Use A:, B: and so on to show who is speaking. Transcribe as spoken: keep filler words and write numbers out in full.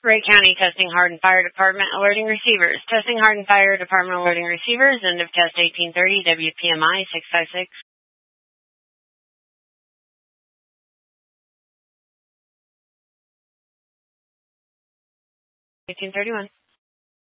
A: Wright County Testing Hardin Fire Department alerting receivers. Testing Hardin Fire Department alerting receivers. End of test eighteen thirty, W P M I six five six. eighteen thirty-one.